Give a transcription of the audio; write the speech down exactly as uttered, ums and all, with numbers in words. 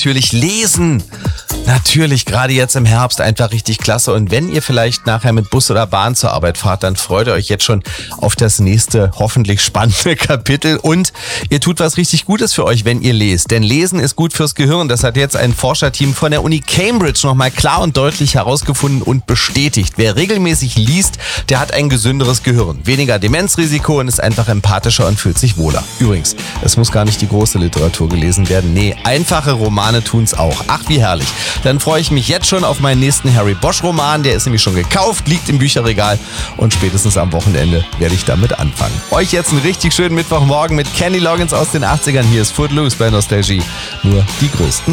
natürlich lesen. Natürlich, gerade jetzt im Herbst einfach richtig klasse. Und wenn ihr vielleicht nachher mit Bus oder Bahn zur Arbeit fahrt, dann freut ihr euch jetzt schon auf das nächste, hoffentlich spannende Kapitel. Und ihr tut was richtig Gutes für euch, wenn ihr lest. Denn Lesen ist gut fürs Gehirn. Das hat jetzt ein Forscherteam von der Uni Cambridge nochmal klar und deutlich herausgefunden und bestätigt. Wer regelmäßig liest, der hat ein gesünderes Gehirn. Weniger Demenzrisiko und ist einfach empathischer und fühlt sich wohler. Übrigens, es muss gar nicht die große Literatur gelesen werden. Nee, einfache Romane tun's auch. Ach, wie herrlich. Dann freue ich mich jetzt schon auf meinen nächsten Harry Bosch-Roman. Der ist nämlich schon gekauft, liegt im Bücherregal und spätestens am Wochenende werde ich damit anfangen. Euch jetzt einen richtig schönen Mittwochmorgen mit Kenny Loggins aus den achtzigern. Hier ist Footloose bei Nostalgie. Nur die größten